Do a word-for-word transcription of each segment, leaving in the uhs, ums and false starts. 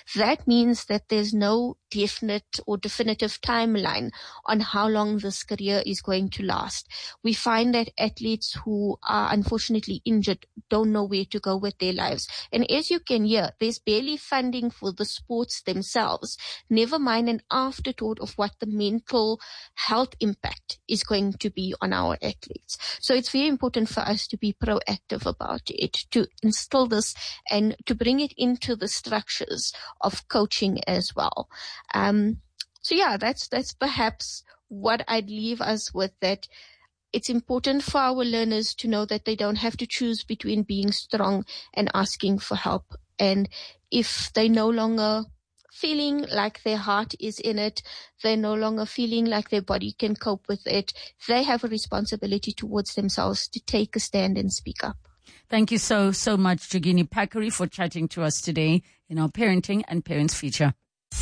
that means that there's no definite or definitive timeline on how long this career is going to last. We find that athletes who are unfortunately injured don't know where to go with their lives. And as you can hear, there's barely funding for the sports themselves, never mind an afterthought of what the mental health impact is going to be on our athletes. So it's very important for us to be proactive about it, to instill this and to bring it into the structures of coaching as well. Um, so yeah, that's, that's perhaps what I'd leave us with, that it's important for our learners to know that they don't have to choose between being strong and asking for help. And if they no longer feeling like their heart is in it, they're no longer feeling like their body can cope with it, they have a responsibility towards themselves to take a stand and speak up. Thank you so, so much, Jogini Pakari, for chatting to us today in our Parenting and Parents feature.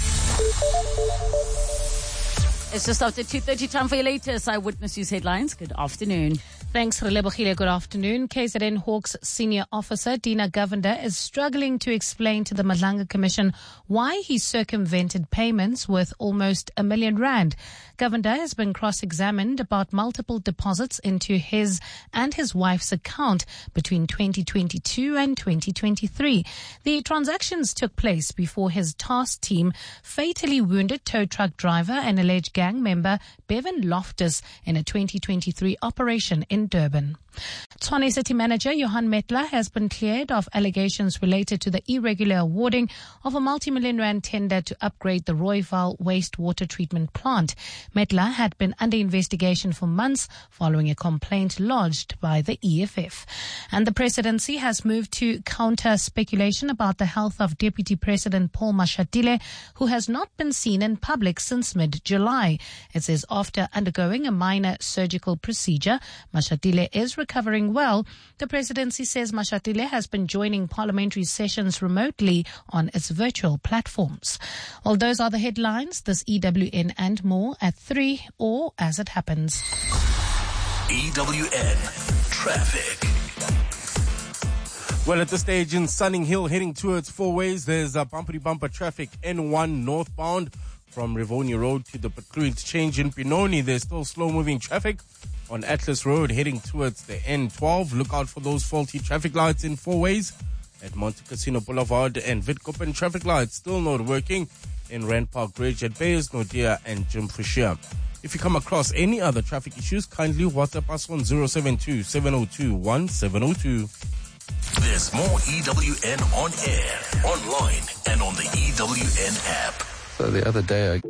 It's just after two thirty, time for your latest Eyewitness News headlines. Good afternoon. Thanks, Relebogile. Good afternoon. K Z N Hawks senior officer Dina Govender is struggling to explain to the Madlanga Commission why he circumvented payments worth almost a million rand. Govender has been cross-examined about multiple deposits into his and his wife's account between twenty twenty-two and twenty twenty-three. The transactions took place before his task team fatally wounded tow truck driver and alleged gang member Bevan Loftus in a twenty twenty-three operation in Durban. Tshwane City Manager Johan Metler has been cleared of allegations related to the irregular awarding of a multi-million rand tender to upgrade the Rooival wastewater treatment plant. Metler had been under investigation for months following a complaint lodged by the E F F. And the presidency has moved to counter speculation about the health of Deputy President Paul Mashatile, who has not been seen in public since mid-July. It says after undergoing a minor surgical procedure, Mashatile is recovering well. The presidency says Mashatile has been joining parliamentary sessions remotely on its virtual platforms. Well, those are the headlines. This E W N and more at three, or as it happens. E W N Traffic. Well, at this stage in Sunning Hill, heading towards Four Ways, there's a bumpity bumper traffic N one northbound from Rivonia Road to the Patru interchange in Pinoni. There's still slow-moving traffic on Atlas Road heading towards the N twelve. Look out for those faulty traffic lights in Four Ways at Monte Cassino Boulevard, and Witkoppen traffic lights still not working in Rand Park Bridge at Bayers, Nodia and Jim Fisher. If you come across any other traffic issues, kindly WhatsApp us on zero seven two, seven zero two, one seven zero two. There's more E W N on air, online, and on the E W N app. So the other day, I...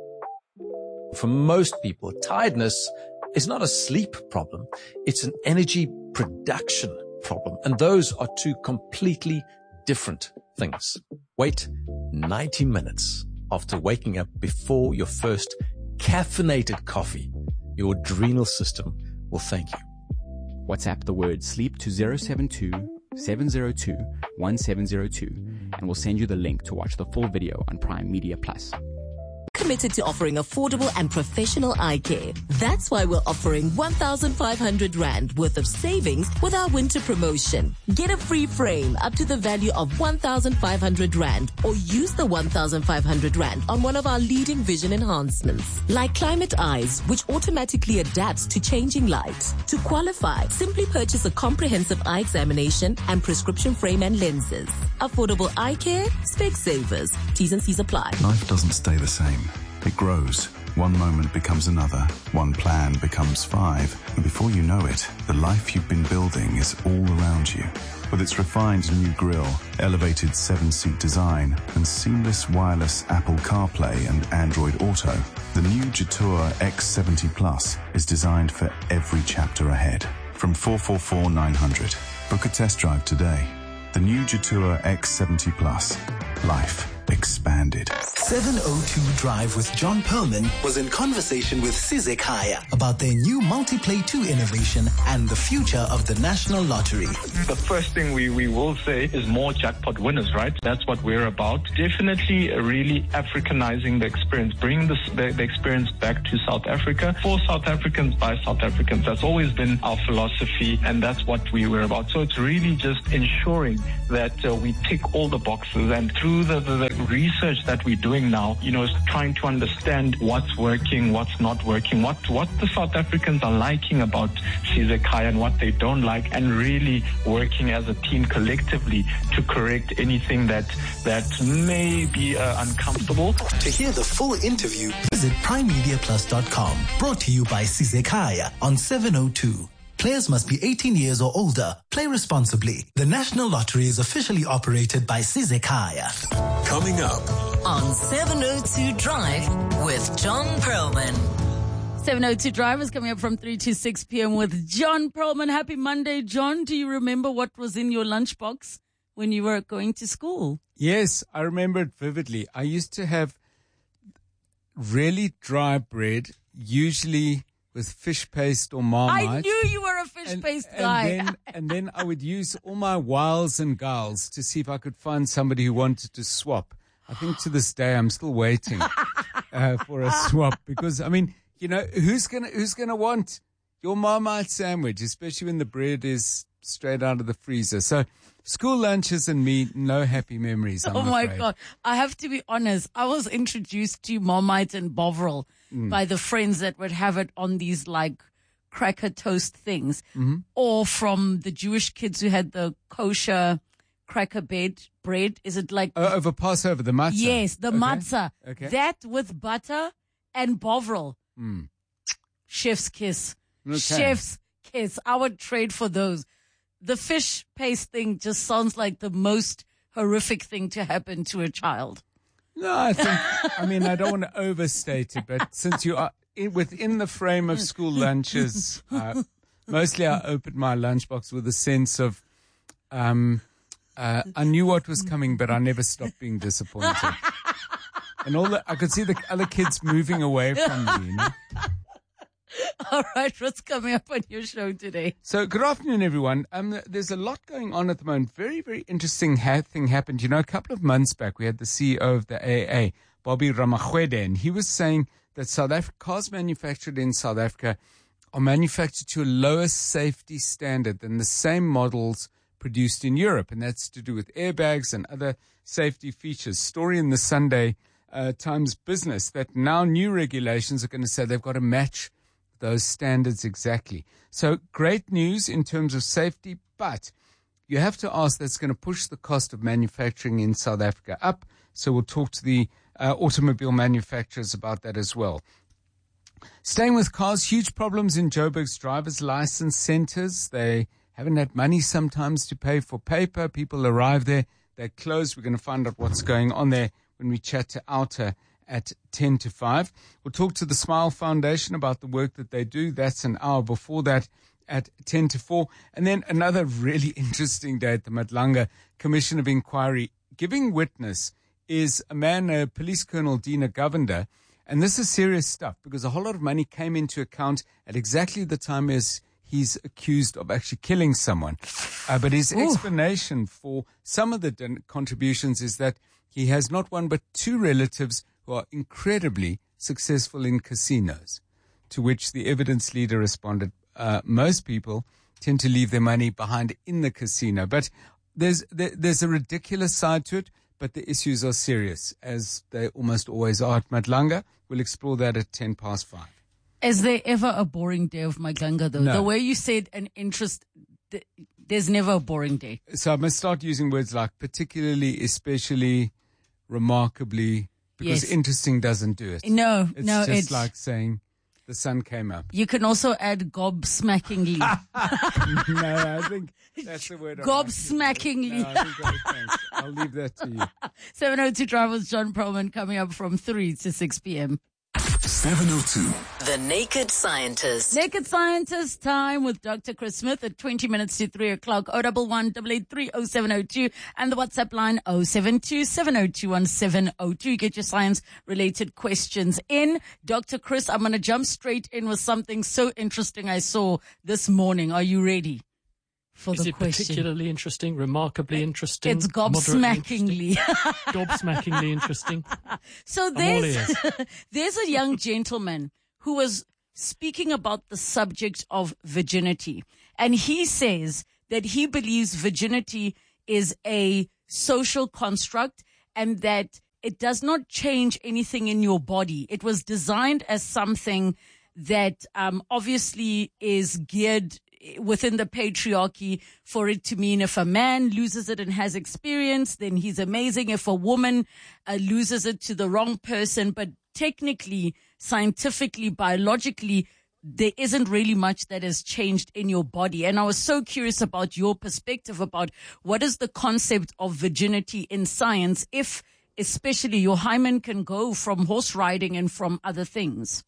for most people, tiredness is not a sleep problem. It's an energy production problem. And those are two completely different things. Wait ninety minutes after waking up before your first caffeinated coffee. Your adrenal system will thank you. WhatsApp the word sleep to zero seven two, seven zero two, one seven zero two and we'll send you the link to watch the full video on Prime Media Plus. Committed to offering affordable and professional eye care. That's why we're offering one thousand five hundred rand worth of savings with our winter promotion. Get a free frame up to the value of one thousand five hundred rand, or use the one thousand five hundred rand on one of our leading vision enhancements, like Climate Eyes, which automatically adapts to changing light. To qualify, simply purchase a comprehensive eye examination and prescription frame and lenses. Affordable eye care, Specsavers. T's and C's apply. Life doesn't stay the same. It grows. One moment becomes another. One plan becomes five. And before you know it, the life you've been building is all around you. With its refined new grille, elevated seven-seat design, and seamless wireless Apple CarPlay and Android Auto, the new Jetour X seventy Plus is designed for every chapter ahead. From four four four, nine hundred. Book a test drive today. The new Jetour X seventy Plus. Life expanded. seven oh two Drive with John Perlman was in conversation with Sizek Haya about their new Multiplay two innovation and the future of the National Lottery. The first thing we, we will say is more jackpot winners, right? That's what we're about. Definitely really Africanizing the experience, bringing the, the, the experience back to South Africa for South Africans by South Africans. That's always been our philosophy, and that's what we were about. So it's really just ensuring that uh, we tick all the boxes, and through the, the, the research that we're doing now, you know, is trying to understand what's working, what's not working, what, what the South Africans are liking about Sizwe Khaya and what they don't like, and really working as a team collectively to correct anything that, that may be uh, uncomfortable. To hear the full interview, visit prime media plus dot com. Brought to you by Sizwe Khaya on seven oh two. Players must be eighteen years or older. Play responsibly. The National Lottery is officially operated by Sizwe Khaya. Coming up on seven oh two Drive with John Perlman. seven oh two Drive is coming up from three to six p.m. with John Perlman. Happy Monday, John. Do you remember what was in your lunchbox when you were going to school? Yes, I remember it vividly. I used to have really dry bread, usually with fish paste or Marmite. I knew you were a fish and, paste and guy. Then, and then I would use all my wiles and guiles to see if I could find somebody who wanted to swap. I think to this day I'm still waiting uh, for a swap because, I mean, you know, who's gonna who's gonna want your Marmite sandwich, especially when the bread is straight out of the freezer? So school lunches and me, no happy memories. I'm oh my afraid. God. I have to be honest. I was introduced to Marmite and Bovril mm. by the friends that would have it on these like cracker toast things, mm-hmm. or from the Jewish kids who had the kosher cracker bed bread. Is it like oh, over Passover, the matzah? Yes, the okay. matzah. Okay. That with butter and Bovril. Mm. Chef's kiss. Okay. Chef's kiss. I would trade for those. The fish paste thing just sounds like the most horrific thing to happen to a child. No, I think, I mean, I don't want to overstate it, but since you are in, within the frame of school lunches, uh, mostly I opened my lunchbox with a sense of, um, uh, I knew what was coming, but I never stopped being disappointed. And all the, I could see the other kids moving away from me, you know? All right, what's coming up on your show today? So, good afternoon, everyone. Um, there's a lot going on at the moment. Very, very interesting ha- thing happened. You know, a couple of months back, we had the C E O of the A A, Bobby Ramachwede, and he was saying that South Africa, cars manufactured in South Africa are manufactured to a lower safety standard than the same models produced in Europe, and that's to do with airbags and other safety features. Story in the Sunday uh, Times Business that now new regulations are going to say they've got to match those standards exactly. So great news in terms of safety, but you have to ask, that's going to push the cost of manufacturing in South Africa up. So we'll talk to the uh, automobile manufacturers about that as well. Staying with cars, huge problems in Joburg's driver's license centers. They haven't had money sometimes to pay for paper. People arrive there, they're closed. We're going to find out what's going on there when we chat to Outer at ten to five. We'll talk to the Smile Foundation about the work that they do. That's an hour before that at ten to four. And then another really interesting day at the Madlanga Commission of Inquiry. Giving witness is a man, uh, Police Colonel Dina Govender. And this is serious stuff because a whole lot of money came into account at exactly the time as he's accused of actually killing someone. Uh, but his Ooh. explanation for some of the don- contributions is that he has not one but two relatives who are incredibly successful in casinos, to which the evidence leader responded, uh, most people tend to leave their money behind in the casino. But there's there, there's a ridiculous side to it, but the issues are serious, as they almost always are at Madlanga. We'll explore that at ten past five. Is there ever a boring day of Madlanga, though? No. The way you said an interest, th- there's never a boring day. So I must start using words like particularly, especially, remarkably, because Yes. interesting doesn't do it. No, it's no, just it's like saying the sun came up. You can also add gobsmackingly. No, I think that's the word. I like. Gobsmackingly. No, I think that, thanks. I'll leave that to you. seven oh two Drive with John Perlman coming up from three to six p.m. seven oh two. The Naked Scientist. Naked Scientist time with Doctor Chris Smith at twenty minutes to three o'clock. oh one one, eight eight three, oh seven oh two and the WhatsApp line oh seven two, seven oh two, one seven oh two. Get your science related questions in. Doctor Chris, I'm going to jump straight in with something so interesting I saw this morning. Are you ready for Is the it question? particularly interesting, remarkably interesting? It's gobsmackingly. Gobsmackingly interesting. So I'm all there's, ears. there's a young gentleman who was speaking about the subject of virginity. And he says that he believes virginity is a social construct and that it does not change anything in your body. It was designed as something that um, obviously is geared within the patriarchy for it to mean if a man loses it and has experience, then he's amazing. If a woman uh, loses it to the wrong person, but technically, scientifically, biologically, there isn't really much that has changed in your body. And I was so curious about your perspective about what is the concept of virginity in science, if especially your hymen can go from horse riding and from other things.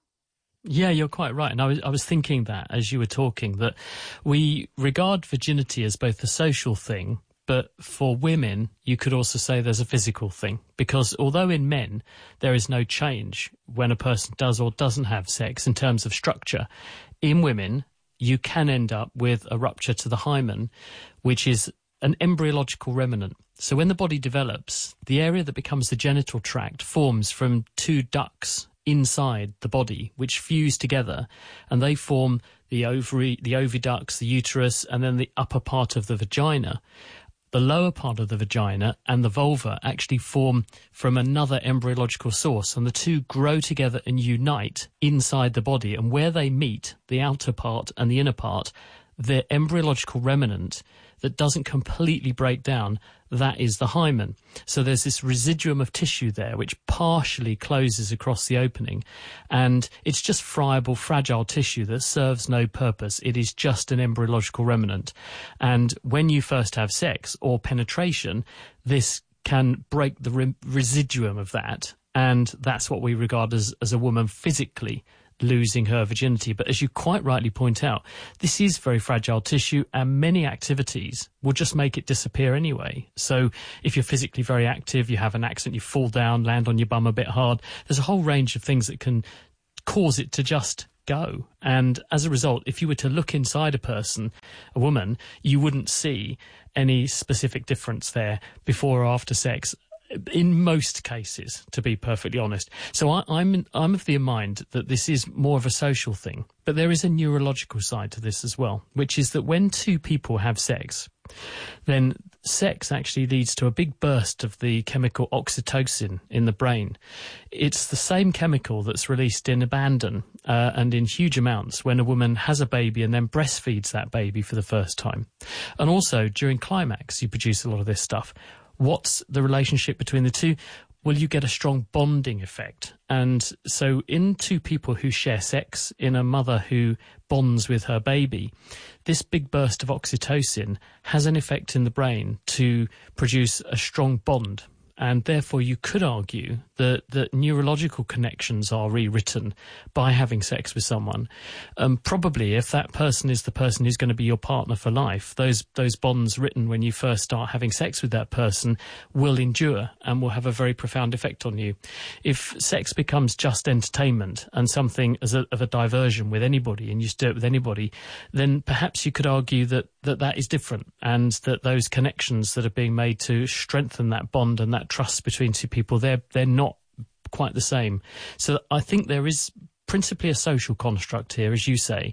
Yeah, you're quite right. And I was, I was thinking that as you were talking, that we regard virginity as both a social thing, but for women, you could also say there's a physical thing. Because although in men, there is no change when a person does or doesn't have sex in terms of structure, in women, you can end up with a rupture to the hymen, which is an embryological remnant. So when the body develops, the area that becomes the genital tract forms from two ducts inside the body, which fuse together, and they form the ovary, the oviducts, the uterus, and then the upper part of the vagina. The lower part of the vagina and the vulva actually form from another embryological source, and the two grow together and unite inside the body. And where they meet, the outer part and the inner part, the embryological remnant that doesn't completely break down, that is the hymen. So there's this residuum of tissue there which partially closes across the opening, and it's just friable, fragile tissue that serves no purpose. It is just an embryological remnant. And when you first have sex or penetration, this can break the re- residuum of that, and that's what we regard as, as a woman physically losing her virginity. But as you quite rightly point out, this is very fragile tissue, and many activities will just make it disappear anyway. So if you're physically very active, you have an accident, you fall down, land on your bum a bit hard, there's a whole range of things that can cause it to just go. And as a result, if you were to look inside a person, a woman, you wouldn't see any specific difference there before or after sex, in most cases, to be perfectly honest. So I, I'm I'm of the mind that this is more of a social thing, but there is a neurological side to this as well, which is that when two people have sex, then sex actually leads to a big burst of the chemical oxytocin in the brain. It's the same chemical that's released in abandon uh, and in huge amounts when a woman has a baby and then breastfeeds that baby for the first time. And also during climax, you produce a lot of this stuff. What's the relationship between the two? Well, you get a strong bonding effect. And so in two people who share sex, in a mother who bonds with her baby, this big burst of oxytocin has an effect in the brain to produce a strong bond. And therefore, you could argue that, that neurological connections are rewritten by having sex with someone. Um, probably, if that person is the person who's going to be your partner for life, those those bonds written when you first start having sex with that person will endure and will have a very profound effect on you. If sex becomes just entertainment and something as a, of a diversion with anybody, and you just do it with anybody, then perhaps you could argue that that, that is different, and that those connections that are being made to strengthen that bond and that trust between two people, they're they're not quite the same. So I think there is principally a social construct here, as you say.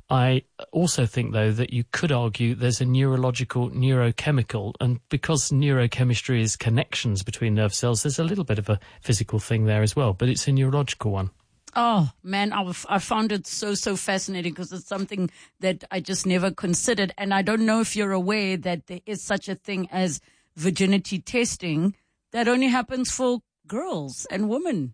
I also think, though, that you could argue there's a neurological, neurochemical, and because neurochemistry is connections between nerve cells, there's a little bit of a physical thing there as well, but it's a neurological one. Oh, man, I, I found it so, so fascinating because it's something that I just never considered. And I don't know if you're aware that there is such a thing as virginity testing that only happens for girls and women.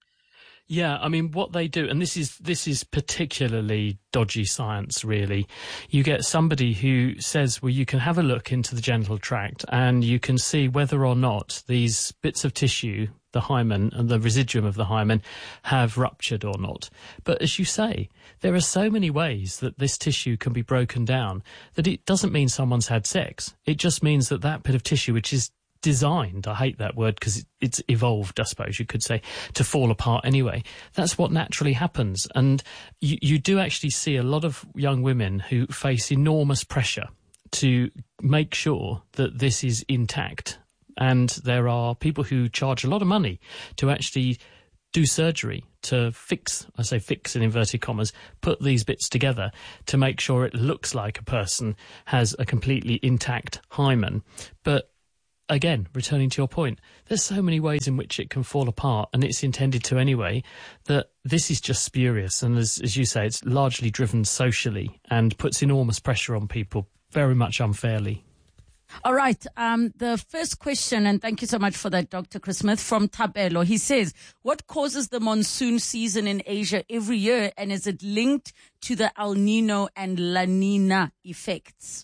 Yeah, I mean, what they do, and this is this is particularly dodgy science, really. You get somebody who says, well, you can have a look into the genital tract and you can see whether or not these bits of tissue, the hymen and the residuum of the hymen, have ruptured or not. But as you say, there are so many ways that this tissue can be broken down that it doesn't mean someone's had sex. It just means that that bit of tissue, which is designed, I hate that word because it's evolved, I suppose you could say, to fall apart anyway. That's what naturally happens. And you, you do actually see a lot of young women who face enormous pressure to make sure that this is intact. And there are people who charge a lot of money to actually do surgery to fix, I say fix in inverted commas, put these bits together to make sure it looks like a person has a completely intact hymen. But again, returning to your point, there's so many ways in which it can fall apart, and it's intended to anyway, that this is just spurious. And as, as you say, it's largely driven socially and puts enormous pressure on people, very much unfairly. All right. Um, the first question, and thank you so much for that, Doctor Chris Smith, from Tabelo. He says, what causes the monsoon season in Asia every year, and is it linked to the El Nino and La Nina effects?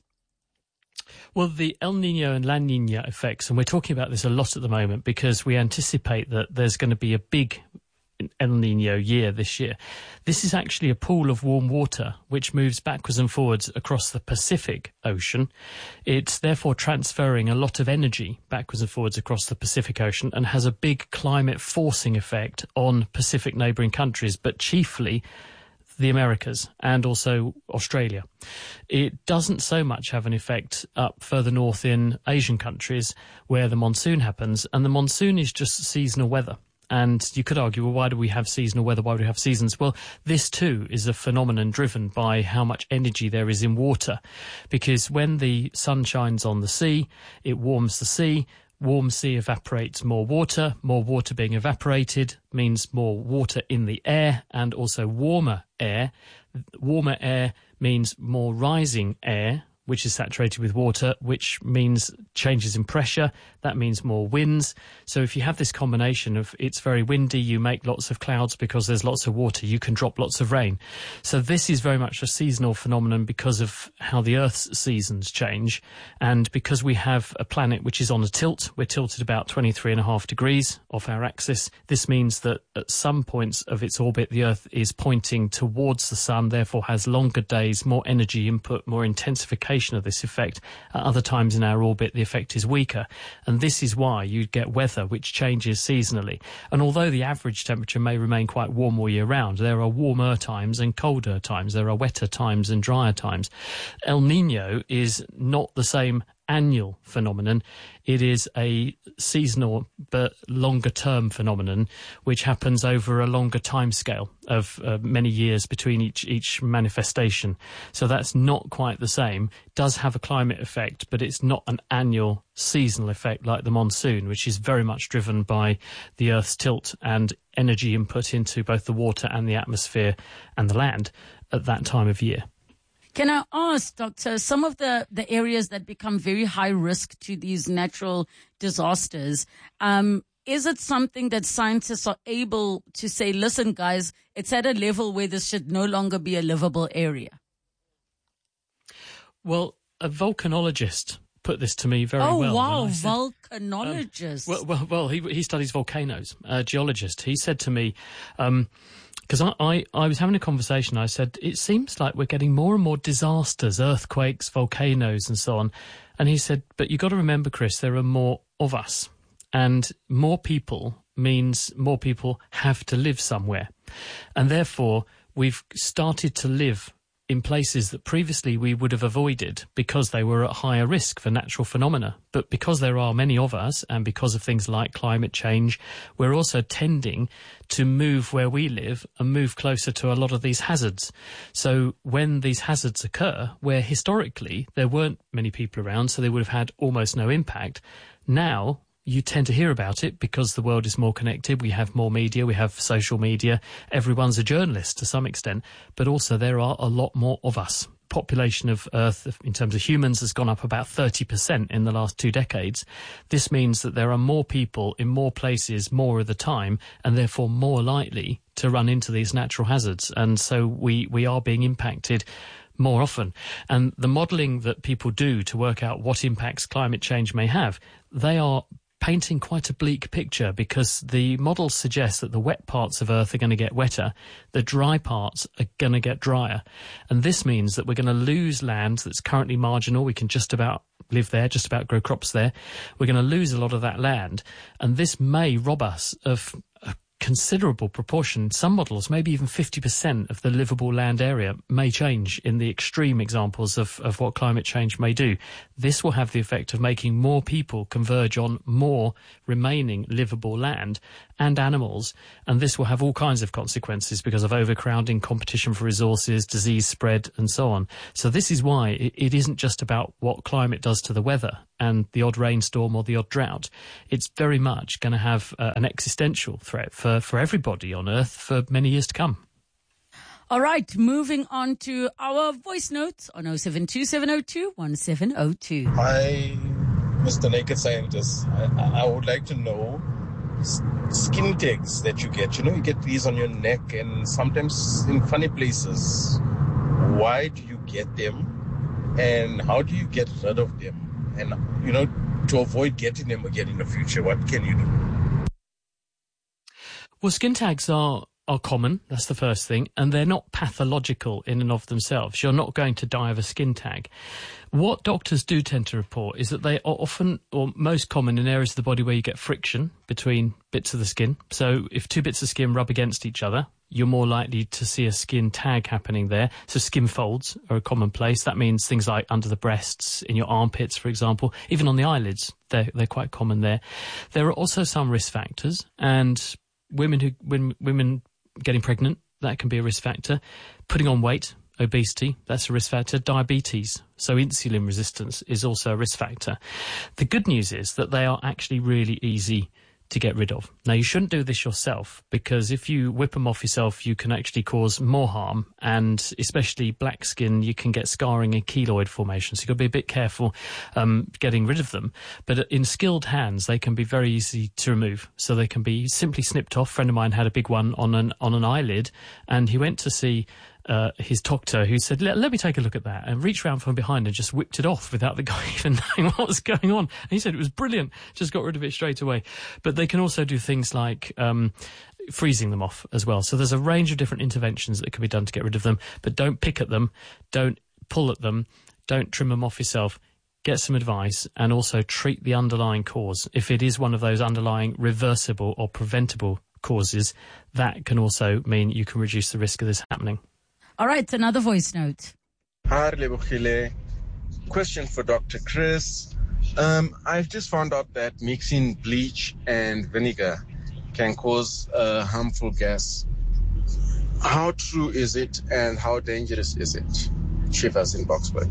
Well, the El Nino and La Nina effects, and we're talking about this a lot at the moment because we anticipate that there's going to be a big El Nino year this year. This is actually a pool of warm water which moves backwards and forwards across the Pacific Ocean. It's therefore transferring a lot of energy backwards and forwards across the Pacific Ocean and has a big climate forcing effect on Pacific neighbouring countries, but chiefly the Americas and also Australia. It doesn't so much have an effect up further north in Asian countries where the monsoon happens, and the monsoon is just seasonal weather. And you could argue, well, why do we have seasonal weather? Why do we have seasons? Well, this too is a phenomenon driven by how much energy there is in water. Because when the sun shines on the sea, it warms the sea. Warm sea evaporates more water. More water being evaporated means more water in the air, and also warmer air. Warmer air means more rising air, which is saturated with water, which means changes in pressure. That means more winds. So if you have this combination of it's very windy, you make lots of clouds because there's lots of water, you can drop lots of rain. So this is very much a seasonal phenomenon because of how the Earth's seasons change. And because we have a planet which is on a tilt, we're tilted about twenty-three and a half degrees off our axis. This means that at some points of its orbit, the Earth is pointing towards the sun, therefore has longer days, more energy input, more intensification of this effect. At other times in our orbit, the effect is weaker. And this is why you get weather which changes seasonally. And although the average temperature may remain quite warm all year round, there are warmer times and colder times. There are wetter times and drier times. El Nino is not the same annual phenomenon. It is a seasonal but longer term phenomenon which happens over a longer time scale of uh, many years between each each manifestation. So that's not quite the same. It does have a climate effect, but it's not an annual seasonal effect like the monsoon, which is very much driven by the Earth's tilt and energy input into both the water and the atmosphere and the land at that time of year. Can I ask, Doctor, some of the, the areas that become very high risk to these natural disasters, um, is it something that scientists are able to say, listen, guys, it's at a level where this should no longer be a livable area? Well, a volcanologist put this to me very oh, well. Oh, wow, said, volcanologist. Um, well, well, well, he, he studies volcanoes, a geologist. He said to me... Um, Because I, I, I was having a conversation, I said, it seems like we're getting more and more disasters, earthquakes, volcanoes and so on. And he said, but you've got to remember, Chris, there are more of us. And more people means more people have to live somewhere. And therefore, we've started to live in places that previously we would have avoided because they were at higher risk for natural phenomena. But because there are many of us, and because of things like climate change, we're also tending to move where we live and move closer to a lot of these hazards. So when these hazards occur, where historically there weren't many people around, so they would have had almost no impact, now you tend to hear about it because the world is more connected. We have more media. We have social media. Everyone's a journalist to some extent, but also there are a lot more of us. Population of Earth in terms of humans has gone up about thirty percent in the last two decades. This means that there are more people in more places more of the time, and therefore more likely to run into these natural hazards. And so we, we are being impacted more often. And the modelling that people do to work out what impacts climate change may have, they are painting quite a bleak picture, because the models suggest that the wet parts of Earth are going to get wetter, the dry parts are going to get drier. And this means that we're going to lose land that's currently marginal. We can just about live there, just about grow crops there. We're going to lose a lot of that land. And this may rob us of a considerable proportion, some models, maybe even fifty percent of the livable land area may change in the extreme examples of, of what climate change may do. This will have the effect of making more people converge on more remaining livable land and animals, and this will have all kinds of consequences because of overcrowding, competition for resources, disease spread, and so on. So this is why it, it isn't just about what climate does to the weather and the odd rainstorm or the odd drought. It's very much going to have uh, an existential threat for, for everybody on Earth for many years to come. All right, moving on to our voice notes on oh seven two, seven oh two, one seven oh two. Hi, Mister Naked Scientist. I, I would like to know skin tags that you get. You know, you get these on your neck and sometimes in funny places. Why do you get them? And how do you get rid of them? And, you know, to avoid getting them again in the future, what can you do? Well, skin tags are, are common, that's the first thing, and they're not pathological in and of themselves. You're not going to die of a skin tag. What doctors do tend to report is that they are often, or most common, in areas of the body where you get friction between bits of the skin. So if two bits of skin rub against each other, you're more likely to see a skin tag happening there. So skin folds are a commonplace. That means things like under the breasts, in your armpits, for example, even on the eyelids, they're, they're quite common there. There are also some risk factors, and women who, when, women getting pregnant, that can be a risk factor. Putting on weight, obesity, that's a risk factor. Diabetes, so insulin resistance, is also a risk factor. The good news is that they are actually really easy to get rid of. Now, you shouldn't do this yourself, because if you whip them off yourself, you can actually cause more harm, and especially black skin, you can get scarring and keloid formation, so you've got to be a bit careful um, getting rid of them. But in skilled hands, they can be very easy to remove, so they can be simply snipped off. A friend of mine had a big one on an, on an eyelid, and he went to see Uh, his doctor, who said, let, let me take a look at that, and reached round from behind and just whipped it off without the guy even knowing what was going on. And he said it was brilliant, just got rid of it straight away. But they can also do things like um, freezing them off as well. So there's a range of different interventions that can be done to get rid of them, but don't pick at them, don't pull at them, don't trim them off yourself. Get some advice, and also treat the underlying cause. If it is one of those underlying reversible or preventable causes, that can also mean you can reduce the risk of this happening. All right, another voice note. Hi, Lebohile. Question for Doctor Chris. Um, I've just found out that mixing bleach and vinegar can cause a harmful gas. How true is it, and how dangerous is it? Shivers in Boxburg.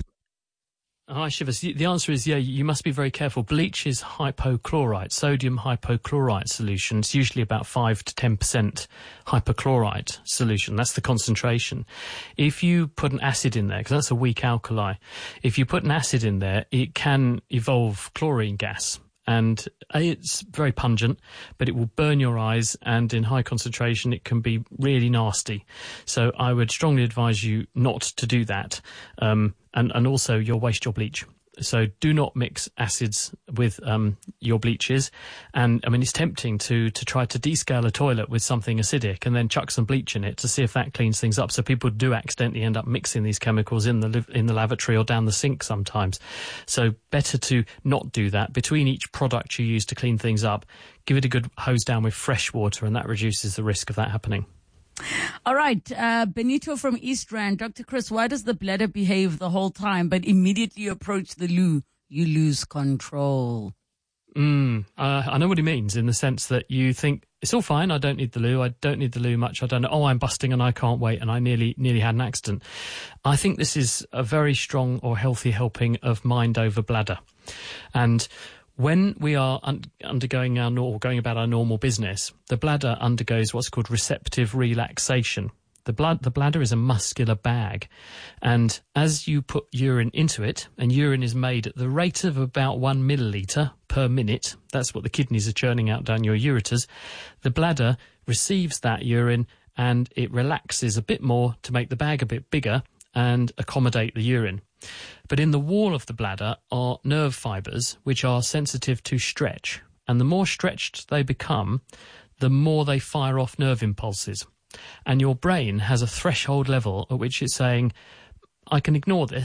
Hi, Shivers. The answer is, yeah, you must be very careful. Bleach is hypochlorite, sodium hypochlorite solution. It's usually about five to ten percent hypochlorite solution. That's the concentration. If you put an acid in there, because that's a weak alkali, if you put an acid in there, it can evolve chlorine gas. And A, it's very pungent, but it will burn your eyes, and in high concentration it can be really nasty. So I would strongly advise you not to do that. Um, and, and also you'll waste your bleach. So do not mix acids with um, your bleaches. And I mean, it's tempting to to try to descale a toilet with something acidic and then chuck some bleach in it to see if that cleans things up. So people do accidentally end up mixing these chemicals in the in the lavatory or down the sink sometimes. So better to not do that. Between each product you use to clean things up, give it a good hose down with fresh water, and that reduces the risk of that happening. All right, uh, Benito from East Rand. Doctor Chris, why does the bladder behave the whole time, but immediately you approach the loo, you lose control? Mm, uh, I know what he means, in the sense that you think, it's all fine, I don't need the loo, I don't need the loo much, I don't know, oh, I'm busting and I can't wait and I nearly nearly had an accident. I think this is a very strong or healthy helping of mind over bladder. And when we are un- undergoing our or going about our normal business, the bladder undergoes what's called receptive relaxation. The blood, the bladder is a muscular bag, and as you put urine into it, and urine is made at the rate of about one milliliter per minute, that's what the kidneys are churning out down your ureters, the bladder receives that urine and it relaxes a bit more to make the bag a bit bigger and accommodate the urine. But in the wall of the bladder are nerve fibres which are sensitive to stretch, and the more stretched they become, the more they fire off nerve impulses. And your brain has a threshold level at which it's saying, I can ignore this,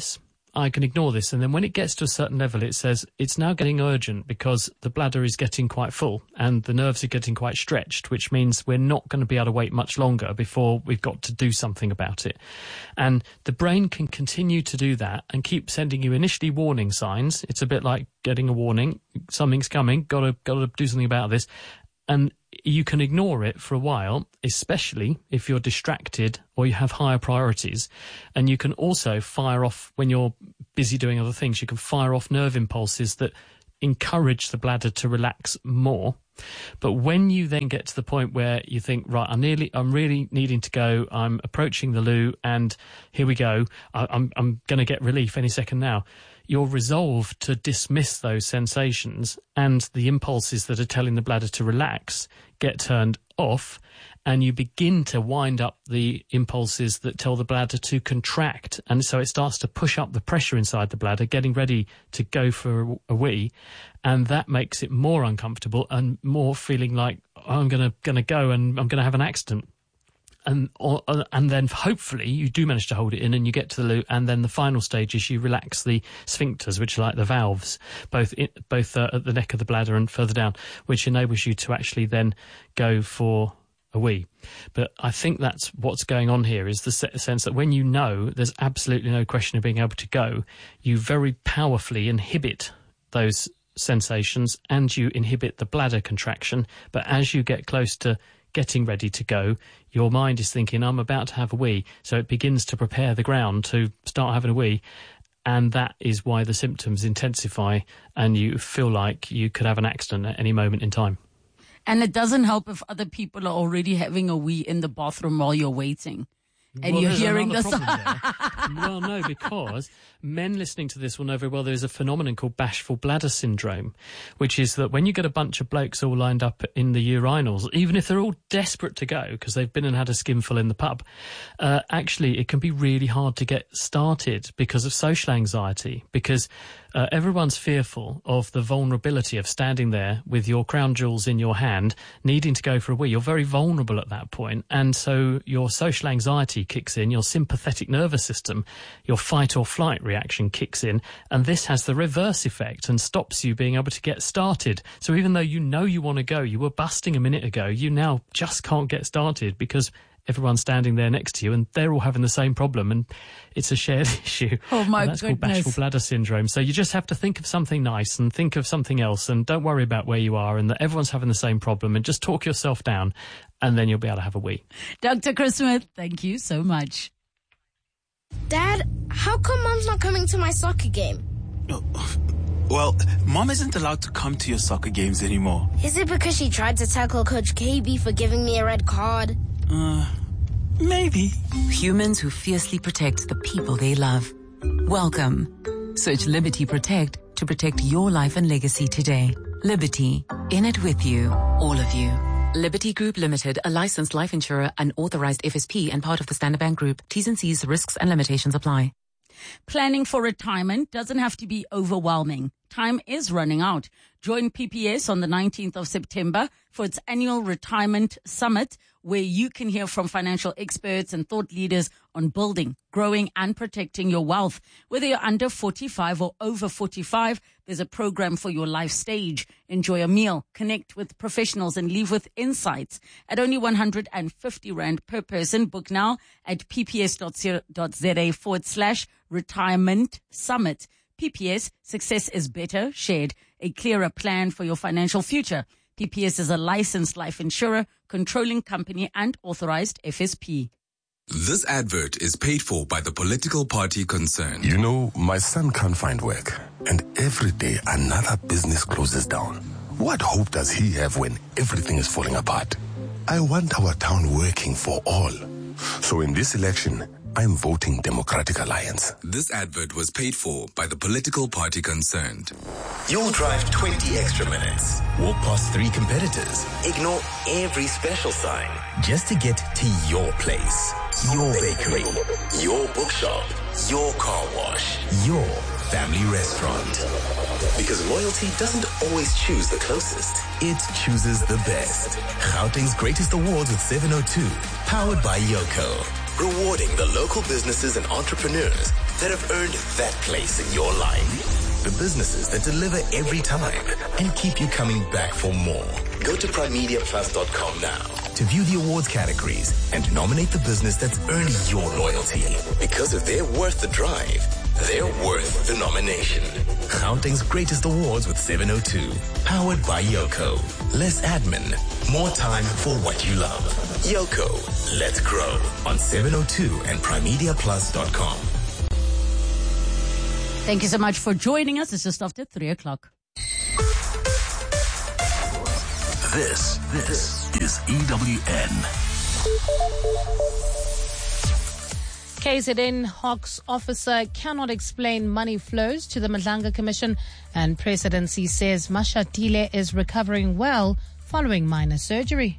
I can ignore this. And then when it gets to a certain level, it says it's now getting urgent because the bladder is getting quite full and the nerves are getting quite stretched, which means we're not going to be able to wait much longer before we've got to do something about it. And the brain can continue to do that and keep sending you initially warning signs. It's a bit like getting a warning. Something's coming. Got to, got to do something about this. And you can ignore it for a while, especially if you're distracted or you have higher priorities. And you can also fire off, when you're busy doing other things, you can fire off nerve impulses that encourage the bladder to relax more. But when you then get to the point where you think, right, I'm nearly, I'm really needing to go, I'm approaching the loo, and here we go, I, I'm, I'm going to get relief any second now. You're resolved to dismiss those sensations, and the impulses that are telling the bladder to relax get turned off, and you begin to wind up the impulses that tell the bladder to contract. And so it starts to push up the pressure inside the bladder, getting ready to go for a wee, and that makes it more uncomfortable and more feeling like, oh, I'm going to going to go and I'm going to have an accident. And or, and then hopefully you do manage to hold it in and you get to the loo, and then the final stage is you relax the sphincters, which are like the valves, both in, both uh, at the neck of the bladder and further down, which enables you to actually then go for a wee. But I think that's what's going on here, is the sense that when you know there's absolutely no question of being able to go, you very powerfully inhibit those sensations and you inhibit the bladder contraction. But as you get close to getting ready to go, your mind is thinking, I'm about to have a wee. So it begins to prepare the ground to start having a wee. And that is why the symptoms intensify and you feel like you could have an accident at any moment in time. And it doesn't help if other people are already having a wee in the bathroom while you're waiting. And well, you're hearing this. Well, no, because men listening to this will know very well there's a phenomenon called bashful bladder syndrome, which is that when you get a bunch of blokes all lined up in the urinals, even if they're all desperate to go because they've been and had a skinful in the pub, uh, actually it can be really hard to get started because of social anxiety, because uh, everyone's fearful of the vulnerability of standing there with your crown jewels in your hand, needing to go for a wee. You're very vulnerable at that point, and so your social anxiety kicks in, your sympathetic nervous system, your fight or flight reaction kicks in, and this has the reverse effect and stops you being able to get started. So even though you know you want to go, you were busting a minute ago, you now just can't get started because everyone's standing there next to you and they're all having the same problem, and it's a shared issue. Oh my and that's goodness. called bashful bladder syndrome. So you just have to think of something nice and think of something else, and don't worry about where you are and that everyone's having the same problem, and just talk yourself down, and then you'll be able to have a wee. Doctor Chris Smith, thank you so much. Dad, how come Mom's not coming to my soccer game? Well, Mom isn't allowed to come to your soccer games anymore. Is it because she tried to tackle Coach K B for giving me a red card? Uh, maybe. Humans who fiercely protect the people they love. Welcome. Search Liberty Protect to protect your life and legacy today. Liberty. In it with you. All of you. Liberty Group Limited, a licensed life insurer, an authorized F S P and part of the Standard Bank Group. T's and C's, risks and limitations apply. Planning for retirement doesn't have to be overwhelming. Time is running out. Join P P S on the nineteenth of September for its annual retirement summit, where you can hear from financial experts and thought leaders on building, growing and protecting your wealth. Whether you're under forty-five or over forty-five, there's a program for your life stage. Enjoy a meal, connect with professionals and leave with insights at only one hundred fifty rand per person. Book now at pps.co.za forward slash retirement summit. P P S, success is better shared, a clearer plan for your financial future. P P S is a licensed life insurer, controlling company and authorized F S P. This advert is paid for by the political party concerned. You know, my son can't find work, and every day another business closes down. What hope does he have when everything is falling apart? I want our town working for all. So in this election, I'm voting Democratic Alliance. This advert was paid for by the political party concerned. You'll drive twenty extra minutes, walk past three competitors, ignore every special sign, just to get to your place, your bakery, your bookshop, your car wash, your family restaurant. Because loyalty doesn't always choose the closest, it chooses the best. Gauteng's Greatest Awards with seven oh two, powered by Yoko. Rewarding the local businesses and entrepreneurs that have earned that place in your life. The businesses that deliver every time and keep you coming back for more. Go to prime media plus dot com now to view the awards categories and to nominate the business that's earned your loyalty. Because if they're worth the drive, they're worth the nomination. Gauteng's greatest awards with seven oh two. Powered by Yoco. Less admin, more time for what you love. Yoco, let's grow on seven oh two and prime media plus dot com. Thank you so much for joining us. It's just after three o'clock. This, this is E W N. K Z N Hawks officer cannot explain money flows to the Madlanga Commission, and presidency says Mashatile is recovering well following minor surgery.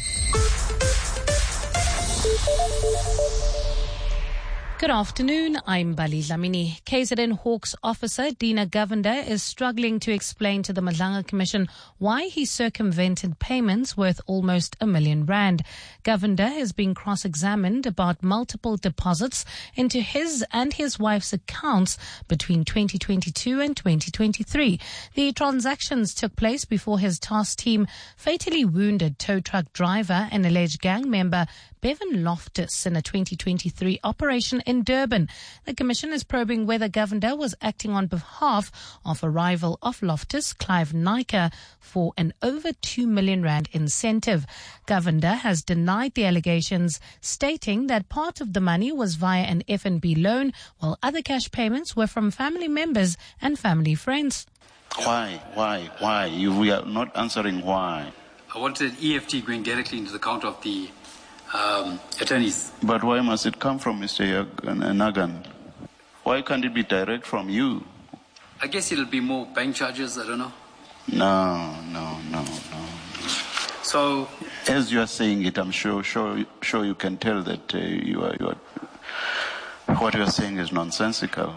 Good afternoon, I'm Bali Dlamini. K Z N Hawks officer Dina Govender is struggling to explain to the Madlanga Commission why he circumvented payments worth almost a million rand. Govender is being cross-examined about multiple deposits into his and his wife's accounts between twenty twenty-two and twenty twenty-three. The transactions took place before his task team fatally wounded tow truck driver and alleged gang member Bevan Loftus in a twenty twenty-three operation in Durban. The Commission is probing whether Govender was acting on behalf of a rival of Loftus, Clive Naiker, for an over two million rand incentive. Govender has denied the allegations, stating that part of the money was via an F N B loan, while other cash payments were from family members and family friends. Why? Why? Why? You, we are not answering why. I wanted E F T going directly into the account of the Um, attorneys. But why must it come from Mister Nagan? Why can't it be direct from you? I guess it'll be more bank charges, I don't know. No, no, no, no. So, as you are saying it, I'm sure, sure, sure you can tell that uh, you are, you are, what you are saying is nonsensical.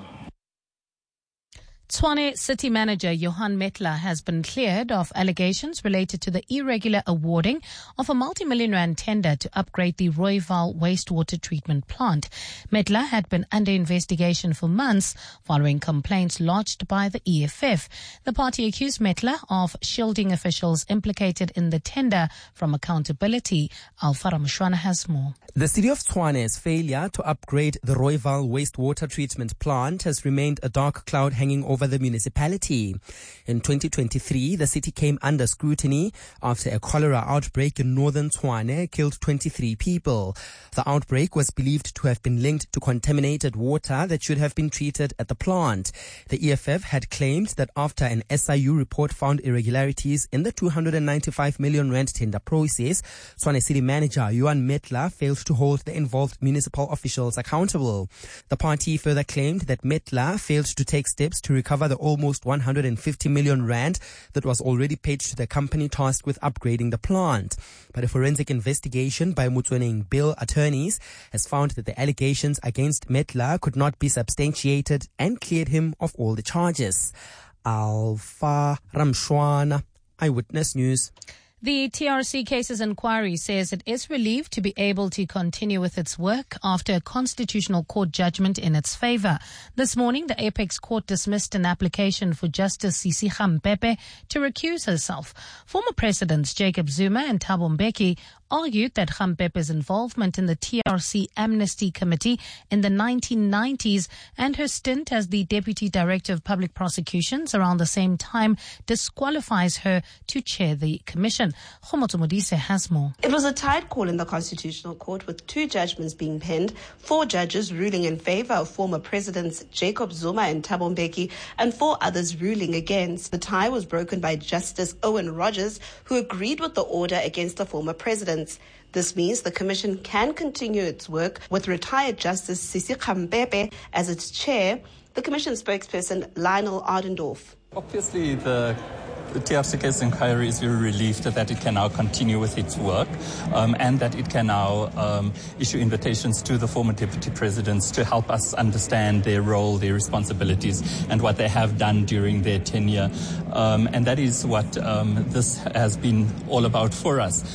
Tshwane City Manager Johan Metler has been cleared of allegations related to the irregular awarding of a multi-million rand tender to upgrade the Rooiwal wastewater treatment plant. Metler had been under investigation for months following complaints lodged by the E F F. The party accused Metler of shielding officials implicated in the tender from accountability. Alfara Mshwana has more. The city of Tshwane's failure to upgrade the Rooiwal wastewater treatment plant has remained a dark cloud hanging over the municipality. In twenty twenty-three, the city came under scrutiny after a cholera outbreak in northern Tshwane killed twenty-three people. The outbreak was believed to have been linked to contaminated water that should have been treated at the plant. The E F F had claimed that after an S I U report found irregularities in the two hundred ninety-five million rand tender process, Tshwane City Manager Johan Metler failed to hold the involved municipal officials accountable. The party further claimed that Metler failed to take steps to recover the almost one hundred fifty million rand that was already paid to the company tasked with upgrading the plant. But a forensic investigation by Motswaneng Bill attorneys has found that the allegations against Metler could not be substantiated and cleared him of all the charges. Alfa Ramshwana, Eyewitness News. The T R C Cases Inquiry says it is relieved to be able to continue with its work after a constitutional court judgment in its favor. This morning, the Apex Court dismissed an application for Justice Sisi Khampepe to recuse herself. Former Presidents Jacob Zuma and Thabo Mbeki argued that Khampepe's involvement in the T R C Amnesty Committee in the nineteen nineties and her stint as the Deputy Director of Public Prosecutions around the same time disqualifies her to chair the commission. Khomoto Modise has more. It was a tight call in the Constitutional Court with two judgments being penned, four judges ruling in favor of former Presidents Jacob Zuma and Thabo Mbeki and four others ruling against. The tie was broken by Justice Owen Rogers, who agreed with the order against the former presidents. This means the Commission can continue its work with retired Justice Sisi Khampepe as its chair. The Commission spokesperson Lionel Ardendorf. Obviously, the The T R C Case Inquiry is very relieved that it can now continue with its work um, and that it can now um, issue invitations to the former deputy presidents to help us understand their role, their responsibilities, and what they have done during their tenure. Um, and that is what um, this has been all about for us.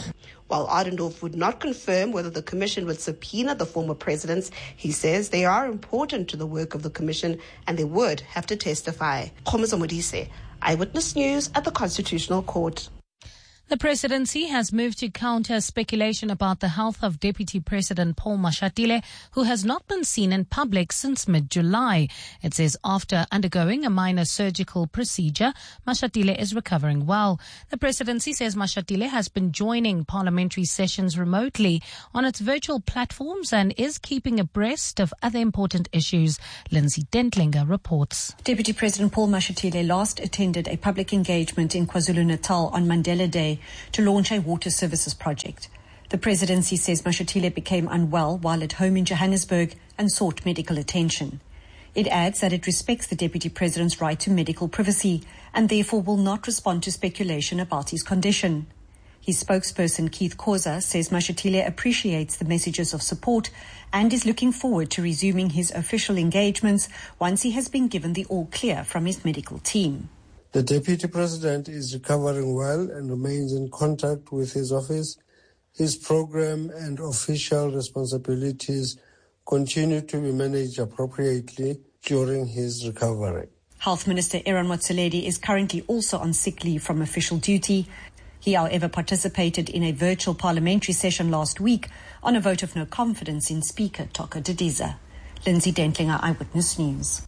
While Adendorf would not confirm whether the commission would subpoena the former presidents, he says they are important to the work of the commission and they would have to testify. Khomiso Modise, Eyewitness News at the Constitutional Court. The presidency has moved to counter speculation about the health of Deputy President Paul Mashatile, who has not been seen in public since mid-July. It says after undergoing a minor surgical procedure, Mashatile is recovering well. The presidency says Mashatile has been joining parliamentary sessions remotely on its virtual platforms and is keeping abreast of other important issues. Lindsay Dentlinger reports. Deputy President Paul Mashatile last attended a public engagement in KwaZulu-Natal on Mandela Day to launch a water services project. The presidency says Mashatile became unwell while at home in Johannesburg and sought medical attention. It adds that it respects the deputy president's right to medical privacy and therefore will not respond to speculation about his condition. His spokesperson Keith Khoza says Mashatile appreciates the messages of support and is looking forward to resuming his official engagements once he has been given the all clear from his medical team. The Deputy President is recovering well and remains in contact with his office. His program and official responsibilities continue to be managed appropriately during his recovery. Health Minister Aaron Motsoaledi is currently also on sick leave from official duty. He, however, participated in a virtual parliamentary session last week on a vote of no confidence in Speaker Toka Didiza. Lindsay Dentlinger, Eyewitness News.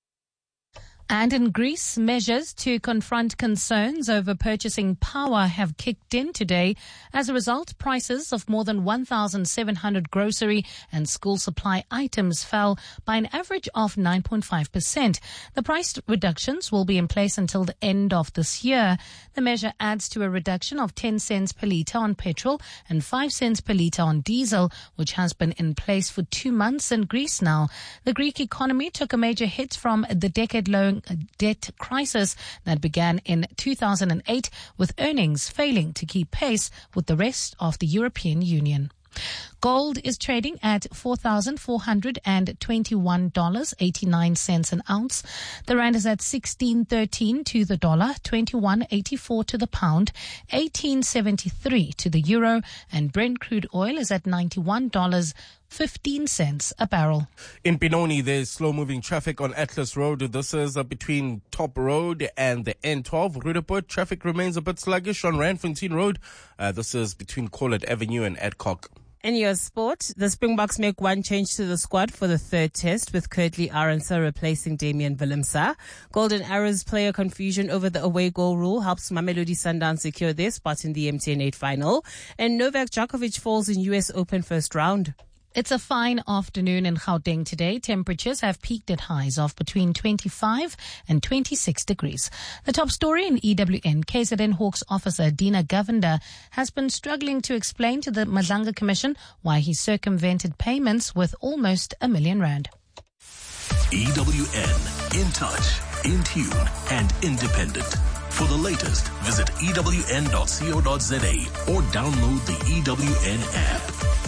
And in Greece, measures to confront concerns over purchasing power have kicked in today. As a result, prices of more than one thousand seven hundred grocery and school supply items fell by an average of nine point five percent. The price reductions will be in place until the end of this year. The measure adds to a reduction of ten cents per litre on petrol and five cents per litre on diesel, which has been in place for two months in Greece now. The Greek economy took a major hit from the decade-long debt crisis that began in two thousand eight, with earnings failing to keep pace with the rest of the European Union. Gold is trading at four thousand four hundred twenty-one dollars and eighty-nine cents an ounce. The rand is at sixteen thirteen to the dollar, twenty-one eighty-four to the pound, eighteen seventy-three to the euro, and Brent crude oil is at ninety-one dollars and fifteen cents a barrel. In Benoni, there's slow-moving traffic on Atlas Road. This is uh, between Top Road and the N twelve. Rudaport traffic remains a bit sluggish on Randfontein Road. Uh, this is between Corlett Avenue and Adcock. In your sport, the Springboks make one change to the squad for the third test, with Kurtley Arendse replacing Damian Willemse. Golden Arrows player confusion over the away goal rule helps Mamelodi Sundowns secure their spot in the M T N eight final. And Novak Djokovic falls in U S Open first round. It's a fine afternoon in Gauteng today. Temperatures have peaked at highs of between twenty-five and twenty-six degrees. The top story in E W N, K Z N Hawks officer Dina Govender has been struggling to explain to the Madlanga Commission why he circumvented payments with almost a million rand. E W N, in touch, in tune, and independent. For the latest, visit E W N dot co dot z a or download the E W N app.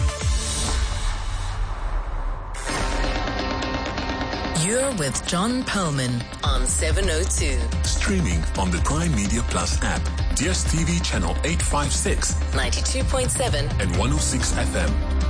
You're with John Perlman on seven oh two. Streaming on the Prime Media Plus app, D S T V channel eight fifty-six, ninety-two point seven and one oh six F M.